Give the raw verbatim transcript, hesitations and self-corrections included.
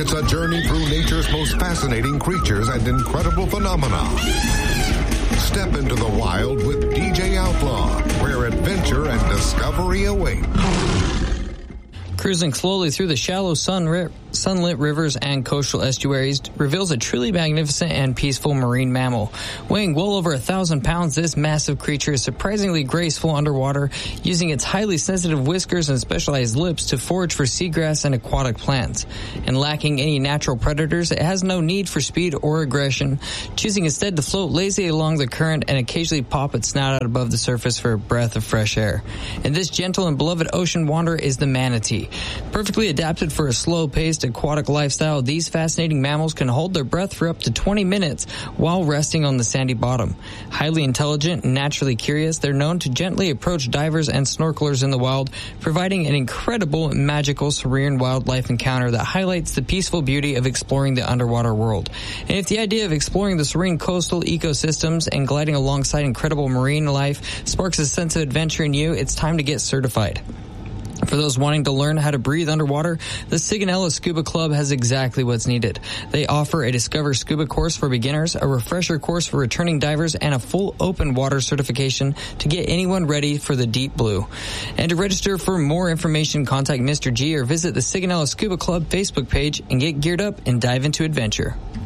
It's a journey through nature's most fascinating creatures and incredible phenomena. Step into the wild with D J Outlaw, where adventure and discovery await. Cruising slowly through the shallow sun sunlit rivers and coastal estuaries reveals a truly magnificent and peaceful marine mammal. Weighing well over a thousand pounds, this massive creature is surprisingly graceful underwater, using its highly sensitive whiskers and specialized lips to forage for seagrass and aquatic plants. And lacking any natural predators, it has no need for speed or aggression, choosing instead to float lazily along the current and occasionally pop its snout out above the surface for a breath of fresh air. And this gentle and beloved ocean wanderer is the manatee. Perfectly adapted for a slow-paced aquatic lifestyle, these fascinating mammals can hold their breath for up to twenty minutes while resting on the sandy bottom. Highly intelligent and naturally curious, they're known to gently approach divers and snorkelers in the wild, providing an incredible, magical, serene wildlife encounter that highlights the peaceful beauty of exploring the underwater world. And if the idea of exploring the serene coastal ecosystems and gliding alongside incredible marine life sparks a sense of adventure in you, it's time to get certified. For those wanting to learn how to breathe underwater, the Sigonella Scuba Club has exactly what's needed. They offer a Discover Scuba course for beginners, a refresher course for returning divers, and a full open water certification to get anyone ready for the deep blue. And to register for more information, contact Mister G or visit the Sigonella Scuba Club Facebook page and get geared up and dive into adventure.